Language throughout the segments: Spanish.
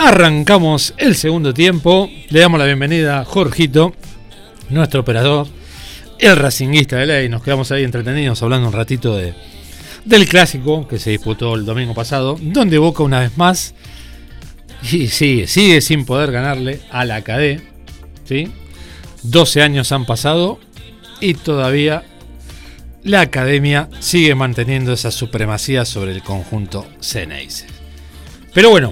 Arrancamos el segundo tiempo. Le damos la bienvenida a Jorgito, nuestro operador, el racinguista de ley. Nos quedamos ahí entretenidos hablando un ratito del clásico que se disputó el domingo pasado, donde Boca una vez más y sigue sin poder ganarle a la KD, ¿sí? 12 años han pasado y todavía la academia sigue manteniendo esa supremacía sobre el conjunto Ceneice. Pero bueno,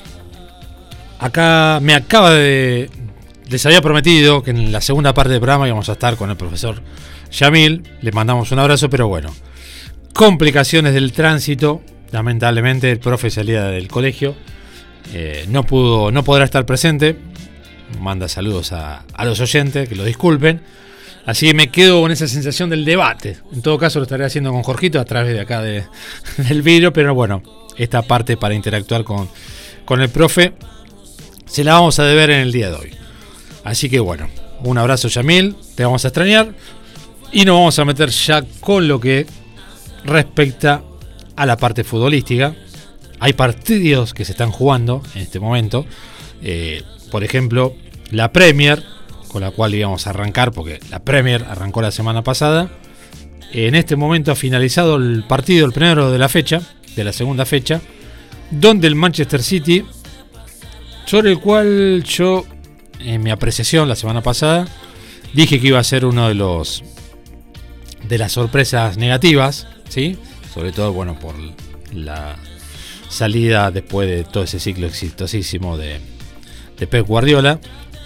acá les había prometido que en la segunda parte del programa íbamos a estar con el profesor Yamil. Le mandamos un abrazo, pero bueno, complicaciones del tránsito. Lamentablemente el profe salía del colegio, no podrá estar presente. Manda saludos a los oyentes, que lo disculpen. Así que me quedo con esa sensación del debate. En todo caso lo estaré haciendo con Jorgito a través de acá del vídeo, pero bueno, esta parte para interactuar con el profe se la vamos a deber en el día de hoy. Así que bueno, un abrazo Yamil, te vamos a extrañar y nos vamos a meter ya con lo que respecta a la parte futbolística. Hay partidos que se están jugando en este momento, por ejemplo la Premier, con la cual íbamos a arrancar porque la Premier arrancó la semana pasada. En este momento ha finalizado el partido, el primero de la segunda fecha, donde el Manchester City, sobre el cual yo en mi apreciación la semana pasada dije que iba a ser uno de las sorpresas negativas, ¿sí? Sobre todo bueno por la salida después de todo ese ciclo exitosísimo de Pep Guardiola.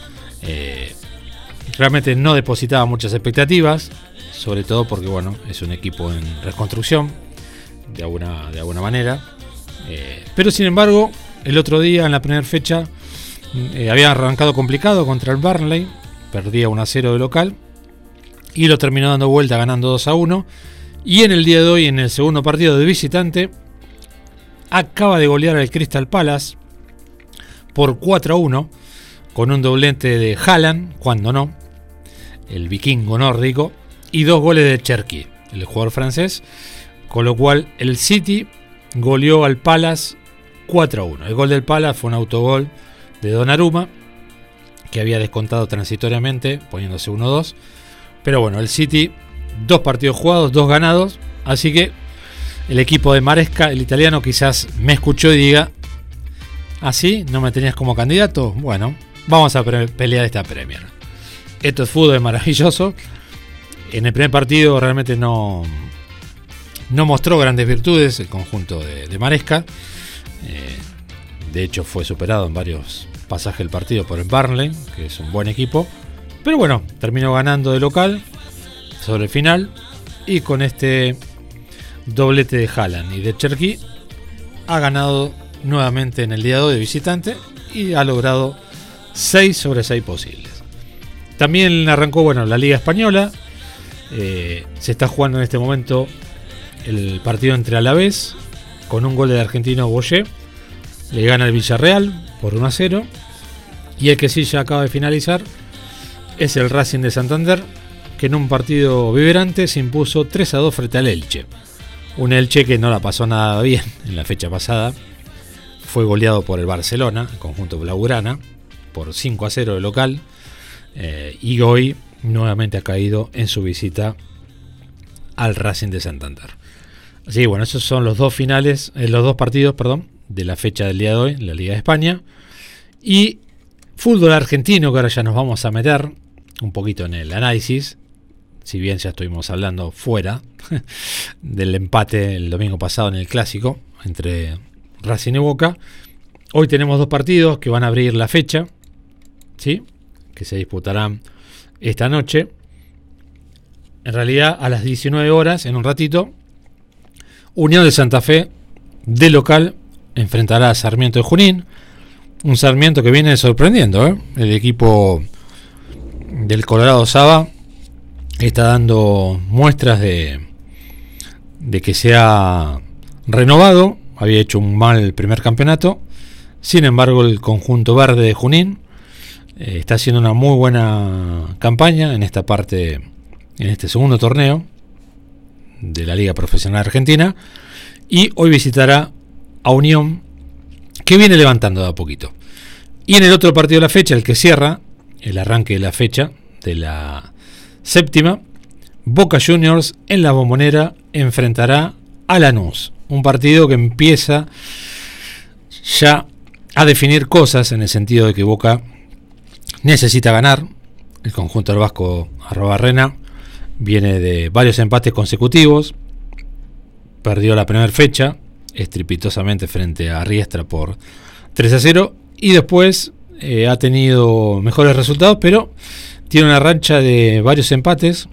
Realmente no depositaba muchas expectativas, sobre todo porque bueno, es un equipo en reconstrucción de alguna manera, pero sin embargo el otro día en la primera fecha había arrancado complicado contra el Burnley, perdía 1-0 de local y lo terminó dando vuelta ganando 2-1, y en el día de hoy en el segundo partido de visitante acaba de golear al Crystal Palace por 4-1 con un doblete de Haaland, cuando no, el vikingo nórdico, y 2 goles de Cherki, el jugador francés, con lo cual el City goleó al Palace 4-1. El gol del Palace fue un autogol de Donnarumma, que había descontado transitoriamente, poniéndose 1-2. Pero bueno, el City, 2 partidos jugados, 2 ganados, así que el equipo de Maresca, el italiano, quizás me escuchó y diga: ¿así? ¿No me tenías como candidato? Bueno, vamos a pelear esta Premier. Esto es fútbol, es maravilloso. En el primer partido realmente no mostró grandes virtudes el conjunto de Maresca. De hecho fue superado en varios pasajes del partido por el Burnley, que es un buen equipo. Pero bueno, terminó ganando de local sobre el final. Y con este doblete de Haaland y de Cherki ha ganado nuevamente en el día de hoy de visitante y ha logrado 6 sobre 6 posibles. También arrancó bueno la Liga Española. Se está jugando en este momento el partido entre Alavés, con un gol del argentino Boyé. Le gana el Villarreal por 1-0. Y el que sí ya acaba de finalizar es el Racing de Santander, que en un partido vibrante se impuso 3-2 frente al Elche. Un Elche que no la pasó nada bien en la fecha pasada. Fue goleado por el Barcelona, el conjunto blaugrana, por 5-0 de local. Y hoy nuevamente ha caído en su visita al Racing de Santander. Así que bueno, esos son los dos partidos de la fecha del día de hoy en la Liga de España. Y fútbol argentino, que ahora ya nos vamos a meter un poquito en el análisis, si bien ya estuvimos hablando fuera del empate el domingo pasado en el clásico entre Racing y Boca. Hoy tenemos 2 partidos que van a abrir la fecha, ¿sí?, que se disputarán esta noche. En realidad a las 19 horas, en un ratito, Unión de Santa Fe de local enfrentará a Sarmiento de Junín. Un Sarmiento que viene sorprendiendo, El equipo del Colorado Saba está dando muestras de que se ha renovado. Había hecho un mal primer campeonato. Sin embargo, el conjunto verde de Junín está haciendo una muy buena campaña en esta parte, en este segundo torneo de la Liga Profesional Argentina, y hoy visitará a Unión, que viene levantando de a poquito. Y en el otro partido de la fecha, el que cierra el arranque de la fecha de la séptima, Boca Juniors en la Bombonera enfrentará a Lanús. Un partido que empieza ya a definir cosas, en el sentido de que Boca necesita ganar. El conjunto del Vasco Arrobarrena viene de varios empates consecutivos. Perdió la primera fecha estrepitosamente frente a Riestra por 3-0 y después ha tenido mejores resultados, pero tiene una racha de varios empates,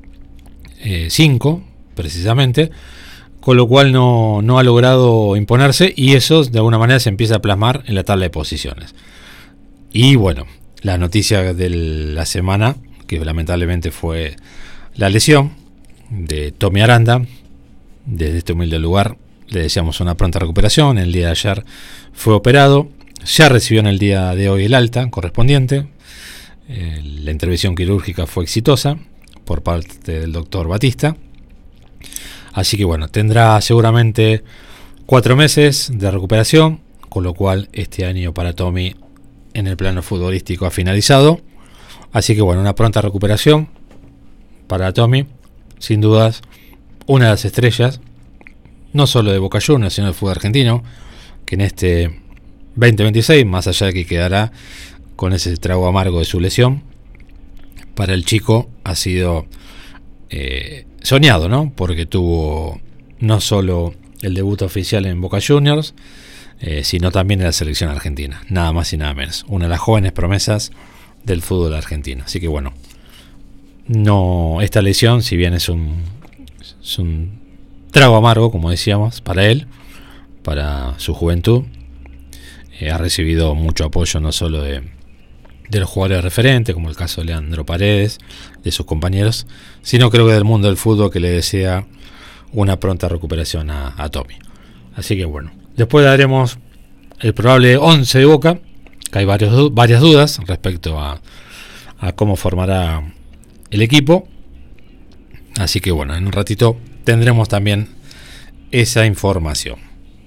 5 precisamente, con lo cual no ha logrado imponerse, y eso de alguna manera se empieza a plasmar en la tabla de posiciones. Y bueno, la noticia de la semana, que lamentablemente fue la lesión de Tommy Aranda. Desde este humilde lugar le deseamos una pronta recuperación. El día de ayer fue operado, ya recibió en el día de hoy el alta correspondiente. La intervención quirúrgica fue exitosa por parte del doctor Batista. Así que bueno, tendrá seguramente 4 meses de recuperación, con lo cual este año para Tommy en el plano futbolístico ha finalizado. Así que bueno, una pronta recuperación para Tommy. Sin dudas, una de las estrellas, no solo de Boca Juniors, sino del fútbol argentino, que en este 2026, más allá de que quedará con ese trago amargo de su lesión, para el chico ha sido soñado, ¿no? Porque tuvo no solo el debut oficial en Boca Juniors, sino también en la selección argentina, nada más y nada menos. Una de las jóvenes promesas del fútbol argentino. Así que bueno, no, esta lesión, si bien es un trago amargo, como decíamos, para él, para su juventud, ha recibido mucho apoyo, no solo de los jugadores referentes, como el caso de Leandro Paredes, de sus compañeros, sino creo que del mundo del fútbol, que le desea una pronta recuperación a Tommy. Así que bueno, después daremos el probable 11 de Boca, que hay varias dudas respecto a cómo formará el equipo. Así que bueno, en un ratito tendremos también esa información.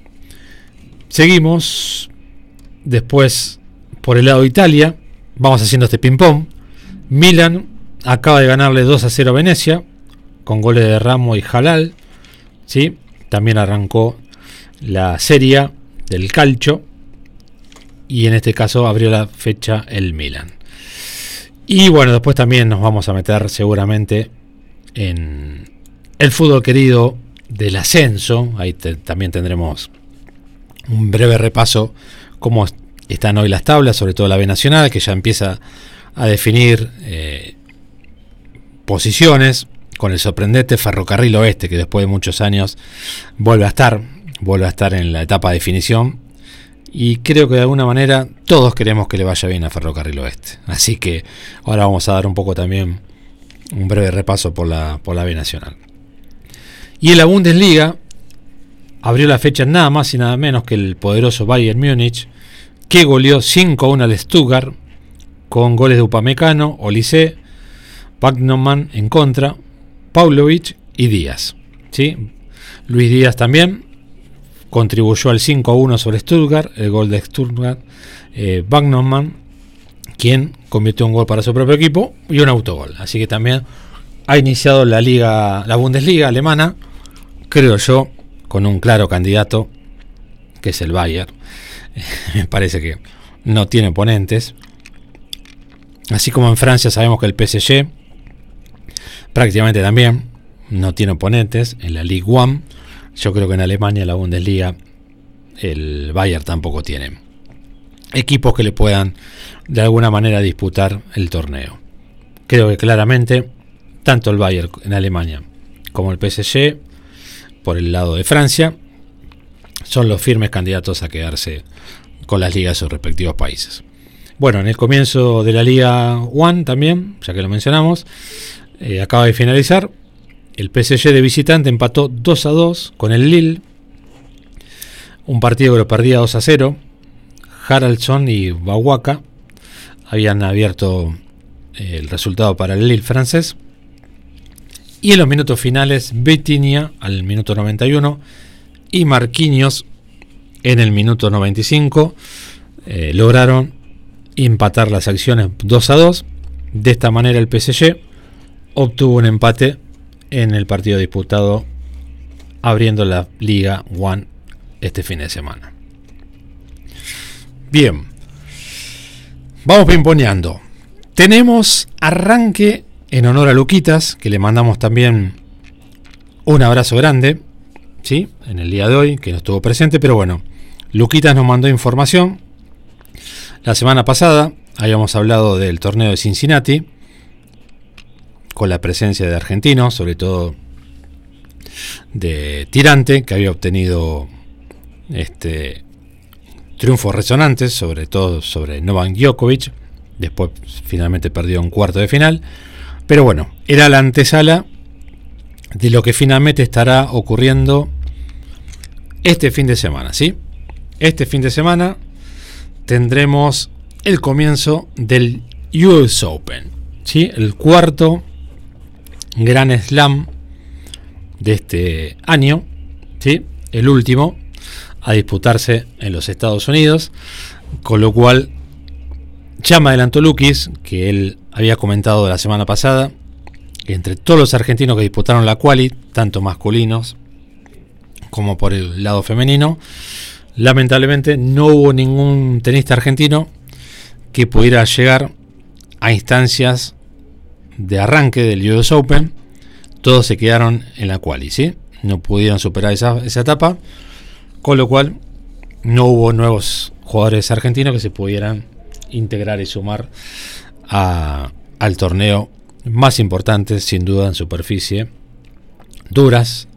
Seguimos después por el lado de Italia. Vamos haciendo este ping-pong. Milan acaba de ganarle 2-0 a Venecia con goles de Ramos y Halal. ¿Sí? También arrancó la Serie del Calcio, y en este caso abrió la fecha el Milan. Y bueno, después también nos vamos a meter seguramente en el fútbol querido del ascenso. Ahí también tendremos un breve repaso cómo están hoy las tablas, sobre todo la B Nacional, que ya empieza a definir posiciones, con el sorprendente Ferrocarril Oeste, que después de muchos años vuelve a estar en la etapa de definición. Y creo que de alguna manera todos queremos que le vaya bien a Ferrocarril Oeste. Así que ahora vamos a dar un poco también un breve repaso por la B Nacional. Y en la Bundesliga abrió la fecha nada más y nada menos que el poderoso Bayern Múnich, que goleó 5-1 al Stuttgart con goles de Upamecano, Olise, Wagnerman en contra, Pavlovic y Díaz. ¿Sí? Luis Díaz también contribuyó al 5-1 sobre Stuttgart, el gol de Stuttgart. Wagnerman, quien convirtió un gol para su propio equipo y un autogol. Así que también ha iniciado la Bundesliga alemana, creo yo, con un claro candidato, que es el Bayern. Me parece que no tiene oponentes. Así como en Francia sabemos que el PSG prácticamente también no tiene oponentes en la Ligue 1. Yo creo que en Alemania, la Bundesliga, el Bayern tampoco tiene equipos que le puedan de alguna manera disputar el torneo. Creo que claramente tanto el Bayern en Alemania como el PSG por el lado de Francia son los firmes candidatos a quedarse con las ligas de sus respectivos países. Bueno, en el comienzo de la Liga 1 también, ya que lo mencionamos, acaba de finalizar. El PSG de visitante empató 2-2 con el Lille, un partido que lo perdía 2-0. Haraldsson y Bawaka habían abierto el resultado para el Lille francés. Y en los minutos finales, Vitinha al minuto 91 y Marquinhos en el minuto 95 lograron empatar las acciones 2-2. De esta manera el PSG obtuvo un empate en el partido disputado abriendo la Liga One este fin de semana. Bien, vamos pimponeando. Tenemos arranque en honor a Luquitas, que le mandamos también un abrazo grande, ¿sí? En el día de hoy, que no estuvo presente, pero bueno, Luquitas nos mandó información. La semana pasada habíamos hablado del torneo de Cincinnati, con la presencia de argentinos, sobre todo de Tirante, que había obtenido triunfos resonantes, sobre todo sobre Novak Djokovic. Después finalmente perdió en cuarto de final. Pero bueno, era la antesala de lo que finalmente estará ocurriendo este fin de semana, ¿sí? Este fin de semana tendremos el comienzo del US Open, ¿sí? El cuarto Grand Slam de este año, ¿sí? El último a disputarse en los Estados Unidos, con lo cual ya me adelantó Luquis, que él había comentado la semana pasada, que entre todos los argentinos que disputaron la quali, tanto masculinos como por el lado femenino, lamentablemente no hubo ningún tenista argentino que pudiera llegar a instancias de arranque del US Open. Todos se quedaron en la quali, ¿sí? No pudieron superar esa etapa, con lo cual no hubo nuevos jugadores argentinos que se pudieran integrar y sumar al torneo más importante, sin duda, en superficie duras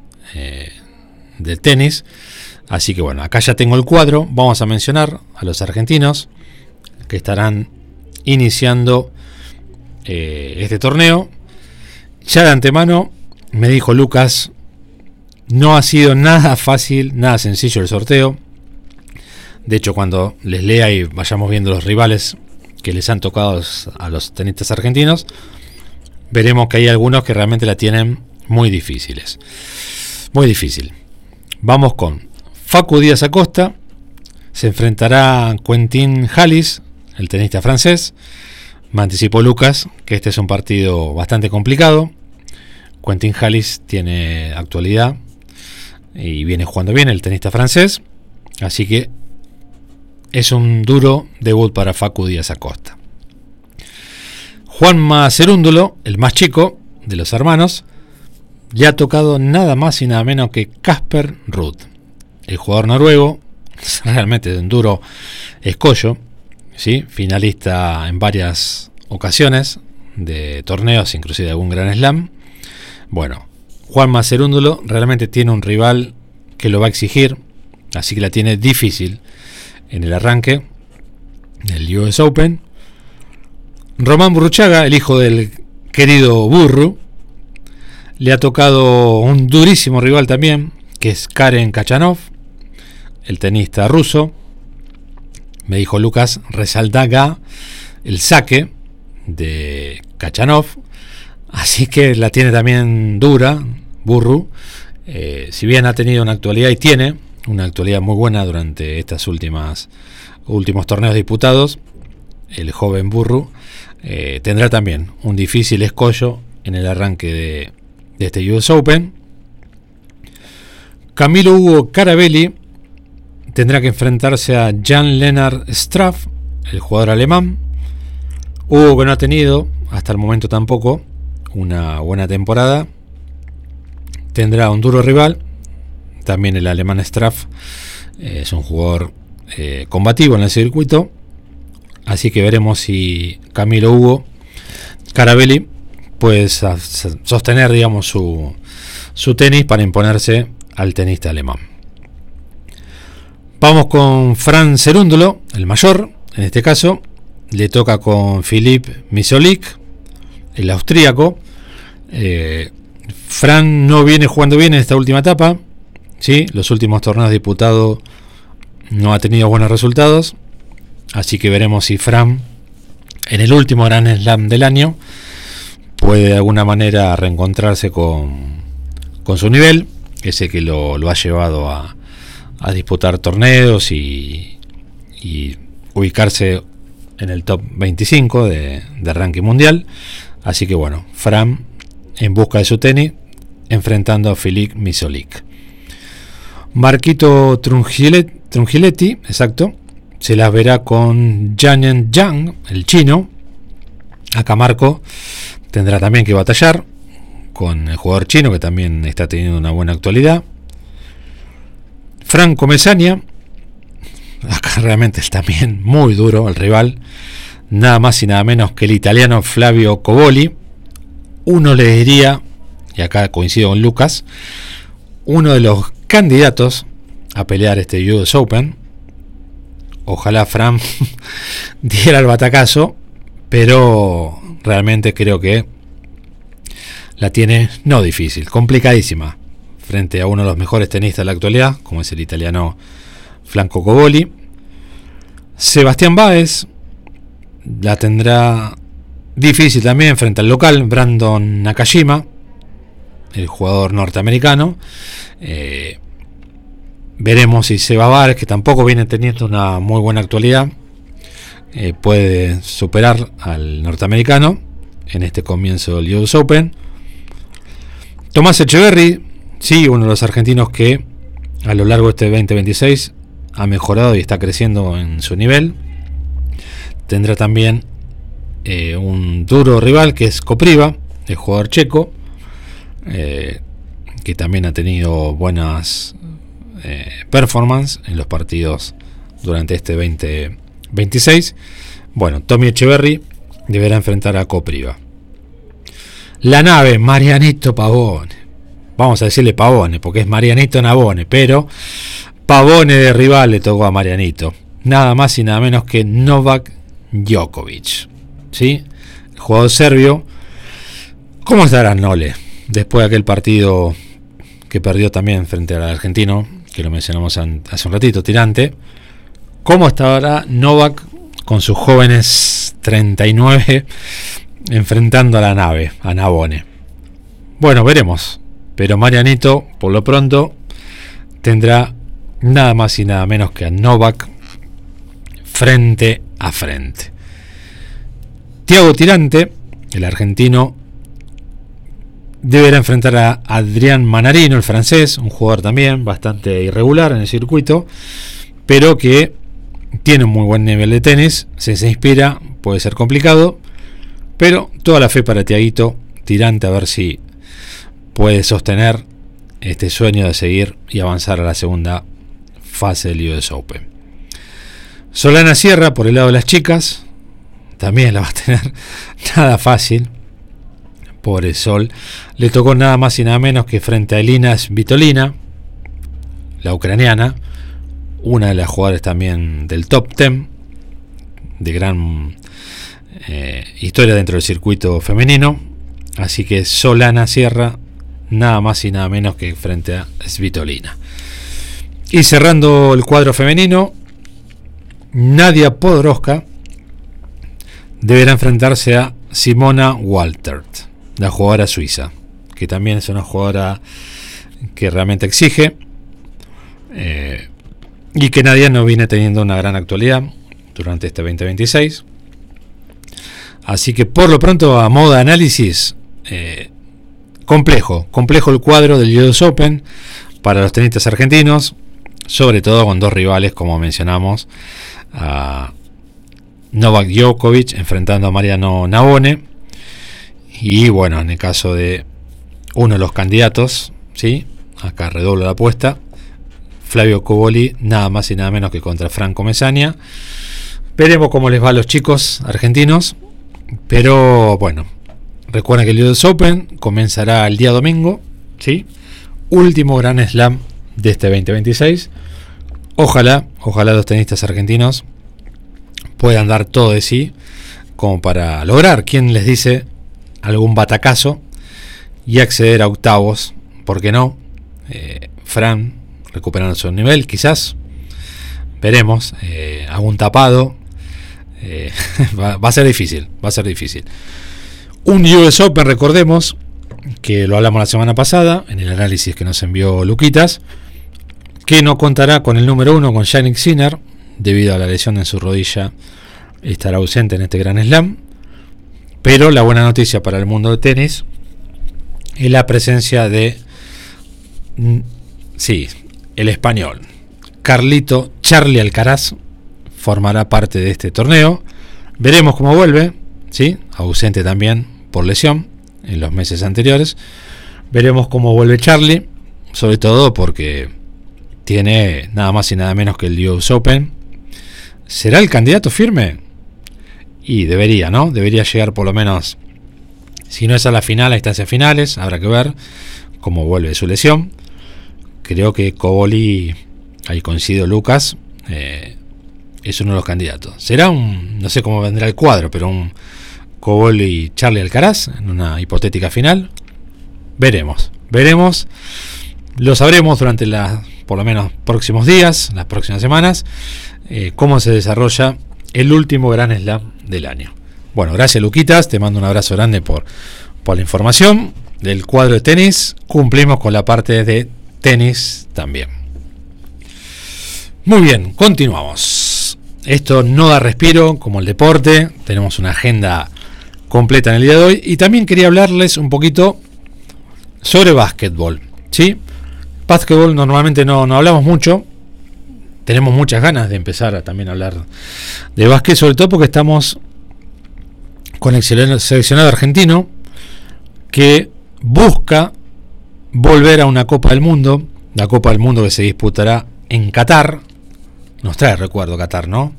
del tenis. Así que bueno, acá ya tengo el cuadro. Vamos a mencionar a los argentinos que estarán iniciando este torneo. Ya de antemano me dijo Lucas, no ha sido nada fácil, nada sencillo el sorteo. De hecho, cuando les lea y vayamos viendo los rivales que les han tocado a los tenistas argentinos, veremos que hay algunos que realmente la tienen muy difíciles. Muy difícil. Vamos con Facu Díaz Acosta. Se enfrentará a Quentin Halys, el tenista francés. Me anticipó Lucas que este es un partido bastante complicado. Quentin Halys tiene actualidad y viene jugando bien, el tenista francés. Así que es un duro debut para Facu Díaz Acosta. Juanma Cerúndulo, el más chico de los hermanos, le ha tocado nada más y nada menos que Casper Ruud, el jugador noruego, realmente de un duro escollo, ¿sí? Finalista en varias ocasiones de torneos, inclusive de algún Grand Slam. Bueno, Juanma Cerúndulo realmente tiene un rival que lo va a exigir, así que la tiene difícil en el arranque del US Open. Román Burruchaga, el hijo del querido Burru, le ha tocado un durísimo rival también, que es Karen Khachanov, el tenista ruso. Me dijo Lucas, resalta el saque de Khachanov, así que la tiene también dura Burru. Si bien ha tenido una actualidad y tiene una actualidad muy buena durante estas últimos torneos disputados, el joven Burru tendrá también un difícil escollo en el arranque de este US Open. Camilo Hugo Carabelli tendrá que enfrentarse a Jan-Lennard Struff, el jugador alemán. Hugo, que no ha tenido hasta el momento tampoco una buena temporada, tendrá un duro rival. También el alemán Struff es un jugador combativo en el circuito, así que veremos si Camilo Hugo Carabelli puede sostener, digamos, su tenis para imponerse al tenista alemán. Vamos con Fran Cerúndulo, el mayor, en este caso. Le toca con Filip Misolik, el austríaco. Fran no viene jugando bien en esta última etapa, ¿sí? Los últimos torneos disputados no ha tenido buenos resultados, así que veremos si Fran en el último Grand Slam del año puede de alguna manera reencontrarse con su nivel, ese que lo ha llevado a disputar torneos y ubicarse en el top 25 de ranking mundial. Así que bueno, Fran en busca de su tenis, enfrentando a Filip Misolic. Marquito Trungiletti, exacto, se las verá con Jianen Yang, el chino. Acá Marco tendrá también que batallar con el jugador chino, que también está teniendo una buena actualidad. Franco Mesania, acá realmente es también muy duro el rival, nada más y nada menos que el italiano Flavio Coboli. Uno le diría, y acá coincido con Lucas, uno de los candidatos a pelear este US Open. Ojalá Fran diera el batacazo, pero realmente creo que la tiene no difícil, complicadísima, frente a uno de los mejores tenistas de la actualidad, como es el italiano Franco Coboli. Sebastián Báez la tendrá difícil también frente al local Brandon Nakashima, el jugador norteamericano. Veremos si Seba Báez, que tampoco viene teniendo una muy buena actualidad, puede superar al norteamericano en este comienzo del US Open. Tomás Echeverry, sí, uno de los argentinos que a lo largo de este 2026 ha mejorado y está creciendo en su nivel. Tendrá también un duro rival que es Kopriva, el jugador checo, que también ha tenido buenas performance en los partidos durante este 2026. Bueno, Tommy Echeverry deberá enfrentar a Kopriva. La nave, Marianito Pavone. Vamos a decirle Pavone porque es Marianito Navone, pero Pavone de rival le tocó a Marianito. Nada más y nada menos que Novak Djokovic, ¿sí? El jugador serbio. ¿Cómo estará Nole? Después de aquel partido que perdió también frente al argentino, que lo mencionamos hace un ratito, Tirante. ¿Cómo estará Novak con sus jóvenes 39 enfrentando a la nave, a Navone? Bueno, veremos. Pero Marianito, por lo pronto, tendrá nada más y nada menos que a Novak frente a frente. Thiago Tirante, el argentino, deberá enfrentar a Adrián Manarino, el francés, un jugador también bastante irregular en el circuito, pero que tiene un muy buen nivel de tenis. Si se inspira, puede ser complicado, pero toda la fe para Thiaguito Tirante, a ver si puede sostener este sueño de seguir y avanzar a la segunda fase del US Open. Solana Sierra, por el lado de las chicas, también la va a tener nada fácil. Pobre Sol, le tocó nada más y nada menos que frente a Elina Svitolina, la ucraniana, una de las jugadoras también del top 10, de gran historia dentro del circuito femenino. Así que Solana Sierra, nada más y nada menos que frente a Svitolina. Y cerrando el cuadro femenino, Nadia Podoroska deberá enfrentarse a Simona Waltert, la jugadora suiza, que también es una jugadora que realmente exige, y que Nadia no viene teniendo una gran actualidad durante este 2026. Así que por lo pronto, a modo de análisis, complejo el cuadro del US Open para los tenistas argentinos, sobre todo con dos rivales, como mencionamos, a Novak Djokovic enfrentando a Mariano Navone, y bueno, en el caso de uno de los candidatos, ¿sí? Acá redoblo la apuesta, Flavio Coboli, nada más y nada menos que contra Franco Mesania. Veremos cómo les va a los chicos argentinos, pero bueno, recuerden que el US Open comenzará el día domingo, ¿sí? Último gran slam de este 2026. Ojalá los tenistas argentinos puedan dar todo de sí como para lograr, quién les dice, algún batacazo y acceder a octavos. ¿Por qué no? Fran recuperando su nivel, quizás. Veremos. Algún tapado. Va a ser difícil. Un US Open, recordemos, que lo hablamos la semana pasada en el análisis que nos envió Luquitas, que no contará con el número 1, con Jannik Sinner, debido a la lesión en su rodilla estará ausente en este Grand Slam. Pero la buena noticia para el mundo de tenis es la presencia de, sí, el español Carlito Charly Alcaraz formará parte de este torneo. Veremos cómo vuelve, ¿sí? Ausente también por lesión en los meses anteriores. Veremos cómo vuelve Charly, sobre todo porque tiene nada más y nada menos que el US Open. ¿Será el candidato firme? Y debería, ¿no? Debería llegar por lo menos, si no es a la final, a instancias finales. Habrá que ver cómo vuelve su lesión. Creo que Cobolli, ahí coincido Lucas, es uno de los candidatos. Será no sé cómo vendrá el cuadro, pero un Cobolli Charly Alcaraz en una hipotética final. Veremos. Lo sabremos durante por lo menos próximos días, las próximas semanas, cómo se desarrolla el último Grand Slam del año. Bueno, gracias Luquitas, te mando un abrazo grande por la información del cuadro de tenis. Cumplimos con la parte de tenis también. Muy bien, continuamos. Esto no da respiro como el deporte. Tenemos una agenda completa en el día de hoy. Y también quería hablarles un poquito sobre básquetbol. ¿Sí? Básquetbol normalmente no hablamos mucho. Tenemos muchas ganas de empezar a también hablar de básquet, sobre todo porque estamos con el seleccionado argentino que busca volver a una Copa del Mundo, la Copa del Mundo que se disputará en Qatar. Nos trae recuerdo Qatar, ¿no?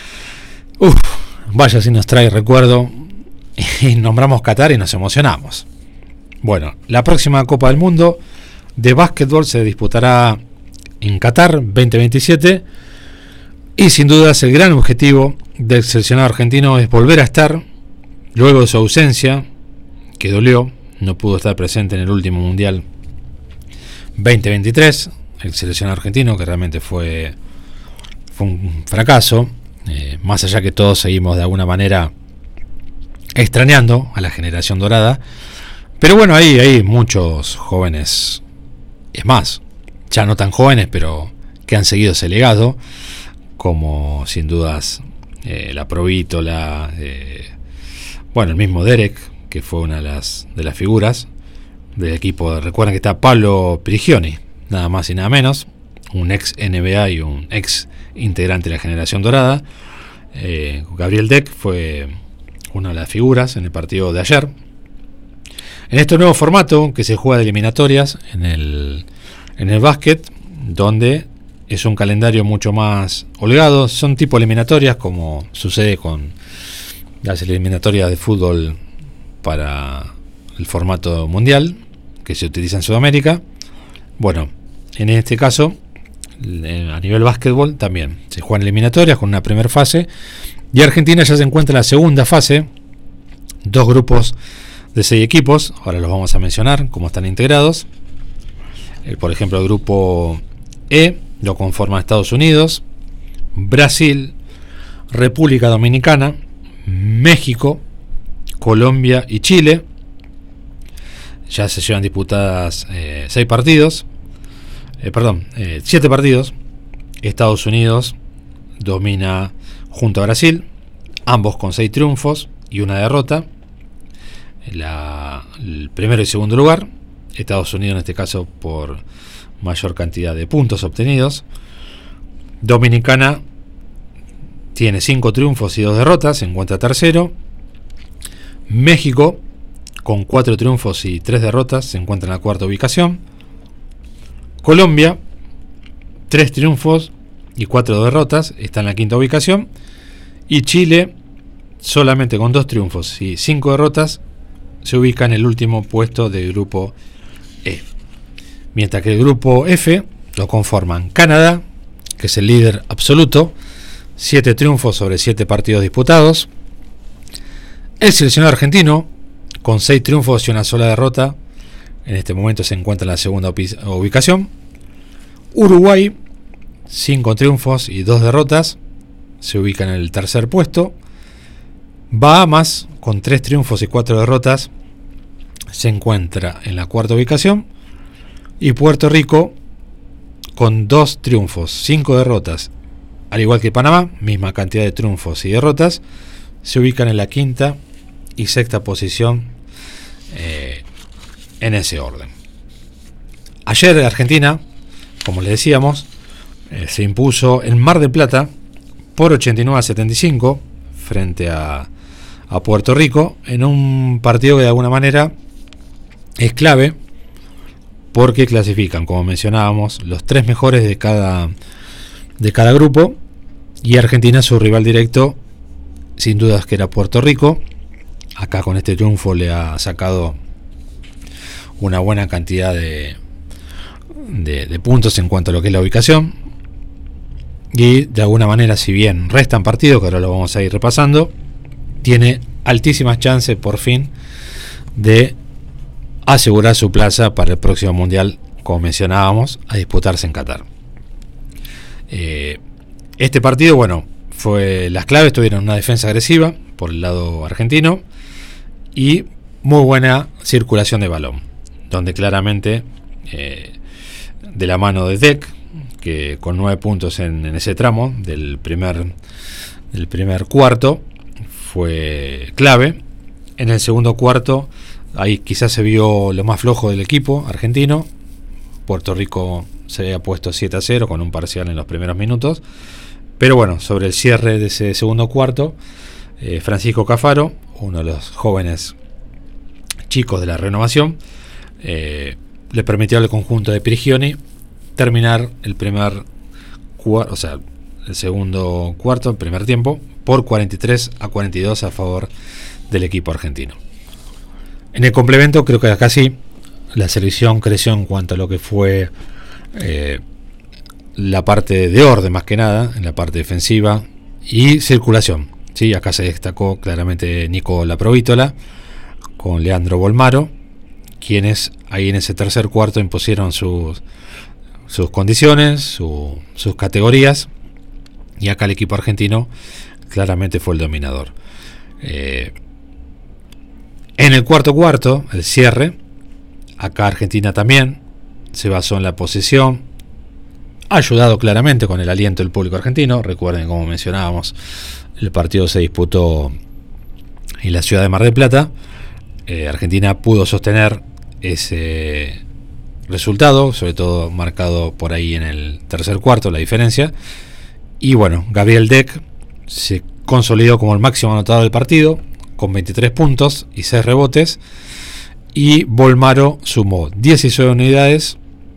Vaya si nos trae recuerdo. Y nombramos Qatar y nos emocionamos. Bueno, la próxima Copa del Mundo de básquetbol se disputará en Qatar 2027 y sin dudas el gran objetivo del seleccionado argentino es volver a estar luego de su ausencia, que dolió. No pudo estar presente en el último Mundial 2023, el seleccionado argentino, que realmente fue un fracaso, más allá que todos seguimos de alguna manera extrañando a la generación dorada. Pero bueno, ahí hay muchos jóvenes, es más, ya no tan jóvenes, pero que han seguido ese legado, como sin dudas la Provítola, el mismo Derek, que fue una de las figuras del equipo. Recuerden que está Pablo Prigioni, nada más y nada menos, un ex NBA y un ex integrante de la generación dorada. Gabriel Deck fue una de las figuras en el partido de ayer. En este nuevo formato que se juega de eliminatorias en el básquet, donde es un calendario mucho más holgado, son tipo eliminatorias como sucede con las eliminatorias de fútbol para el formato mundial que se utiliza en Sudamérica. Bueno, en este caso a nivel básquetbol también se juegan eliminatorias con una primera fase y Argentina ya se encuentra en la segunda fase, 2 grupos de 6 equipos. Ahora los vamos a mencionar cómo están integrados. Por ejemplo, el grupo E lo conforman Estados Unidos, Brasil, República Dominicana, México, Colombia y Chile. Ya se llevan disputadas 7 partidos. Estados Unidos domina junto a Brasil, ambos con 6 triunfos y una derrota. El primero y segundo lugar, Estados Unidos en este caso por mayor cantidad de puntos obtenidos. Dominicana tiene 5 triunfos y 2 derrotas, se encuentra tercero. México con 4 triunfos y 3 derrotas se encuentra en la cuarta ubicación. Colombia, 3 triunfos y 4 derrotas, está en la quinta ubicación. Y Chile, solamente con 2 triunfos y 5 derrotas, se ubica en el último puesto del grupo E. Mientras que el grupo F lo conforman Canadá, que es el líder absoluto, 7 triunfos sobre 7 partidos disputados. El seleccionado argentino, con 6 triunfos y una sola derrota, en este momento se encuentra en la segunda ubicación. Uruguay, 5 triunfos y 2 derrotas, se ubica en el tercer puesto. Bahamas, con 3 triunfos y 4 derrotas, se encuentra en la cuarta ubicación. Y Puerto Rico, con 2 triunfos, 5 derrotas, al igual que Panamá, misma cantidad de triunfos y derrotas, se ubican en la quinta y sexta posición en ese orden. Ayer Argentina, como les decíamos, se impuso en Mar del Plata por 89-75 frente a Puerto Rico, en un partido que de alguna manera es clave porque clasifican, como mencionábamos, los 3 mejores de cada grupo, y Argentina, su rival directo, sin dudas que era Puerto Rico. Acá con este triunfo le ha sacado una buena cantidad de puntos en cuanto a lo que es la ubicación, y de alguna manera, si bien restan partidos, que ahora lo vamos a ir repasando, tiene altísimas chances por fin de asegurar su plaza para el próximo mundial, como mencionábamos, a disputarse en Qatar. Este partido, bueno, las claves tuvieron una defensa agresiva por el lado argentino y muy buena circulación de balón, donde claramente de la mano de Deck, que con 9 puntos en ese tramo del primer cuarto, fue clave. En el segundo cuarto, ahí quizás se vio lo más flojo del equipo argentino. Puerto Rico se había puesto 7-0 con un parcial en los primeros minutos, pero bueno, sobre el cierre de ese segundo cuarto, Francisco Cafaro, uno de los jóvenes chicos de la renovación, le permitió al conjunto de Prigioni terminar el segundo cuarto, el primer tiempo, por 43-42 a favor del equipo argentino. En el complemento, creo que acá sí la selección creció en cuanto a lo que fue la parte de orden, más que nada, en la parte defensiva y circulación. Sí, acá se destacó claramente Nico Laprovítola con Leandro Bolmaro, quienes ahí en ese tercer cuarto impusieron sus condiciones, sus categorías, y acá el equipo argentino claramente fue el dominador. En el cuarto, el cierre, acá Argentina también se basó en la posesión, ayudado claramente con el aliento del público argentino. Recuerden, como mencionábamos, el partido se disputó en la ciudad de Mar del Plata. Argentina pudo sostener ese resultado, sobre todo marcado por ahí en el tercer cuarto, la diferencia. Y bueno, Gabriel Deck se consolidó como el máximo anotador del partido, con 23 puntos y 6 rebotes. Y Bolmaro sumó 16 unidades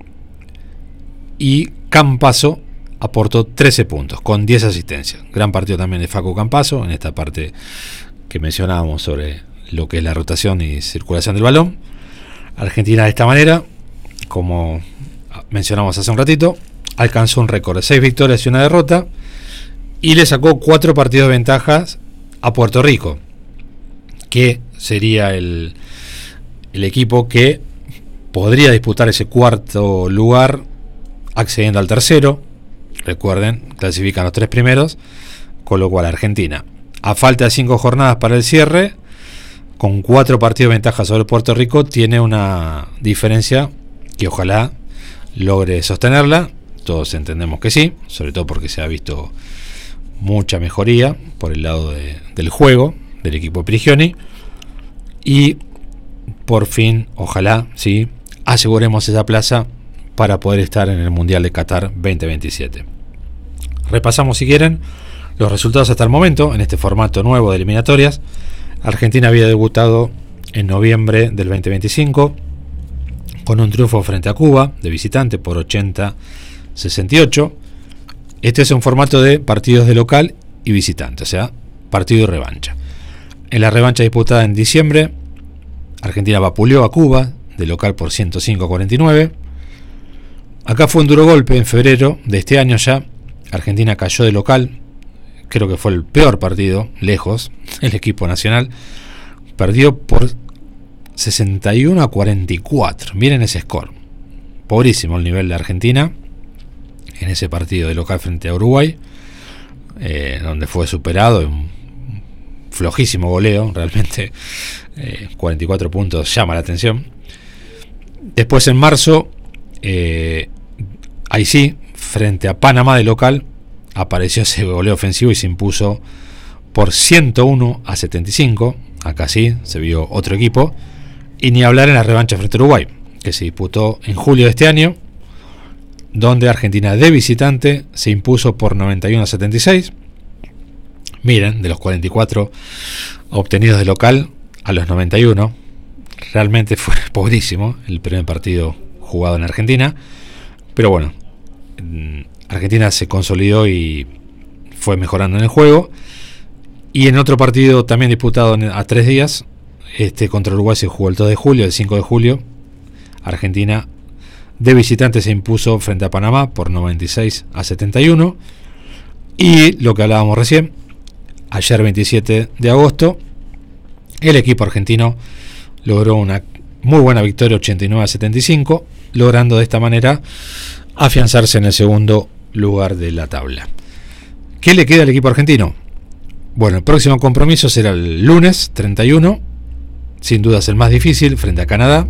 y Campazzo aportó 13 puntos con 10 asistencias. Gran partido también de Facu Campazzo en esta parte que mencionábamos sobre lo que es la rotación y circulación del balón. Argentina, de esta manera, como mencionamos hace un ratito, alcanzó un récord de 6 victorias y 1 derrota, y le sacó 4 partidos de ventajas a Puerto Rico, que sería el equipo que podría disputar ese cuarto lugar accediendo al tercero. Recuerden, clasifican los 3 primeros, con lo cual Argentina, a falta de 5 jornadas para el cierre, con 4 partidos de ventaja sobre Puerto Rico, tiene una diferencia que ojalá logre sostenerla. Todos entendemos que sí, sobre todo porque se ha visto mucha mejoría por el lado del juego del equipo de Prigioni, y por fin, ojalá, sí, aseguremos esa plaza para poder estar en el Mundial de Qatar 2027. Repasamos, si quieren, los resultados hasta el momento en este formato nuevo de eliminatorias. Argentina había debutado en noviembre del 2025 con un triunfo frente a Cuba de visitante por 80-68. Este es un formato de partidos de local y visitante, o sea, partido y revancha. En la revancha disputada en diciembre, Argentina vapuleó a Cuba de local por 105-49. Acá fue un duro golpe en febrero de este año ya. Argentina cayó de local. Creo que fue el peor partido, lejos, el equipo nacional. Perdió por 61-44. Miren ese score. Pobrísimo el nivel de Argentina en ese partido de local frente a Uruguay, donde fue superado. Un flojísimo goleo, realmente. 44 puntos llama la atención. Después en marzo, ahí sí, frente a Panamá de local, apareció ese goleo ofensivo y se impuso por 101-75. Acá sí se vio otro equipo. Y ni hablar en la revancha frente a Uruguay, que se disputó en julio de este año, donde Argentina de visitante se impuso por 91-76. Miren, de los 44 obtenidos de local a los 91, realmente fue pobrísimo el primer partido jugado en Argentina. Pero bueno, Argentina se consolidó y fue mejorando en el juego. Y en otro partido también disputado a 3 días, contra Uruguay se jugó el 2 de julio, el 5 de julio. Argentina de visitante se impuso frente a Panamá por 96-71. Y lo que hablábamos recién, ayer 27 de agosto, el equipo argentino logró una muy buena victoria, 89-75, logrando de esta manera afianzarse en el segundo lugar de la tabla. ¿Qué le queda al equipo argentino? Bueno, el próximo compromiso será el lunes 31, sin dudas el más difícil, frente a Canadá,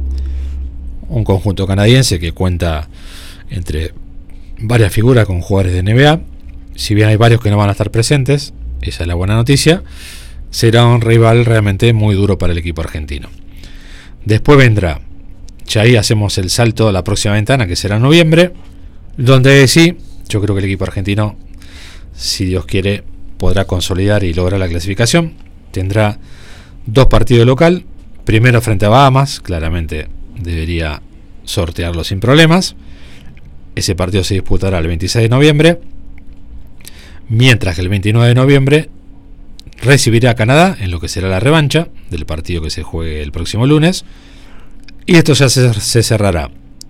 un conjunto canadiense que cuenta entre varias figuras con jugadores de NBA. Si bien hay varios que no van a estar presentes, esa es la buena noticia, será un rival realmente muy duro para el equipo argentino. Después vendrá, ya ahí hacemos el salto a la próxima ventana, que será en noviembre, donde sí, yo creo que el equipo argentino, si Dios quiere, podrá consolidar y lograr la clasificación. Tendrá 2 partidos local, primero frente a Bahamas, claramente debería sortearlo sin problemas. Ese partido se disputará el 26 de noviembre, mientras que el 29 de noviembre recibirá a Canadá en lo que será la revancha del partido que se juegue el próximo lunes. Y esto ya se cerrará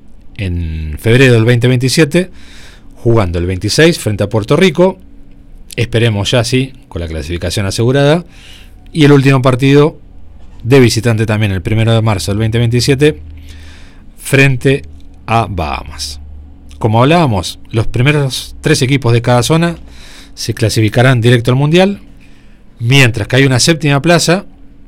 en febrero del 2027, jugando el 26 frente a Puerto Rico, esperemos ya sí, con la clasificación asegurada, y el último partido de visitante también el 1 de marzo del 2027 frente a Bahamas. Como hablábamos, los primeros 3 equipos de cada zona se clasificarán directo al Mundial, mientras que hay una séptima plaza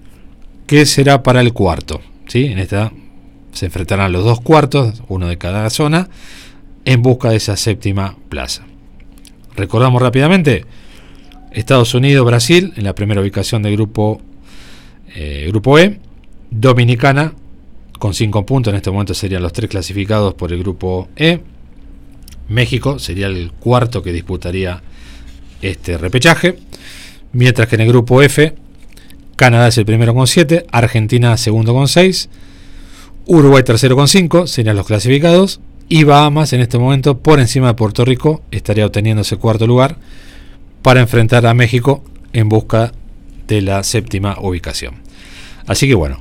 que será para el cuarto, ¿sí? En esta se enfrentarán los 2 cuartos, uno de cada zona, en busca de esa séptima plaza. Recordamos rápidamente, Estados Unidos, Brasil en la primera ubicación del grupo E, Dominicana con 5 puntos, en este momento serían los 3 clasificados por el grupo E, México sería el cuarto que disputaría este repechaje, mientras que en el grupo F, Canadá es el primero con 7, Argentina segundo con 6, Uruguay tercero con 5, serían los clasificados, y Bahamas en este momento por encima de Puerto Rico estaría obteniendo ese cuarto lugar para enfrentar a México en busca de la séptima ubicación. Así que bueno,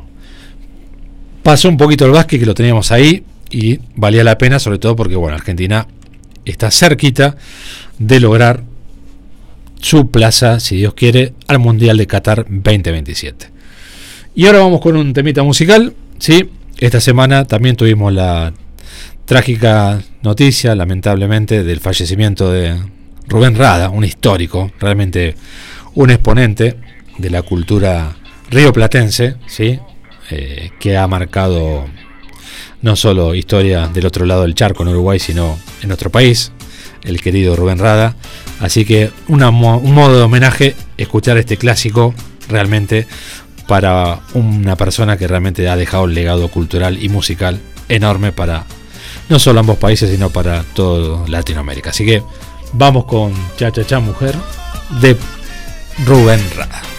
pasó un poquito el básquet, que lo teníamos ahí y valía la pena, sobre todo porque bueno, Argentina está cerquita de lograr su plaza, si Dios quiere, al Mundial de Qatar 2027. Y ahora vamos con un temita musical, ¿sí? Esta semana también tuvimos la trágica noticia, lamentablemente, del fallecimiento de Rubén Rada, un histórico, realmente un exponente de la cultura rioplatense, ¿sí? Que ha marcado no solo historia del otro lado del charco en Uruguay, sino en nuestro país, el querido Rubén Rada. Así que un modo de homenaje, escuchar este clásico realmente para una persona que realmente ha dejado un legado cultural y musical enorme para no solo ambos países, sino para toda Latinoamérica. Así que vamos con Cha Cha Cha Mujer de Rubén Rada.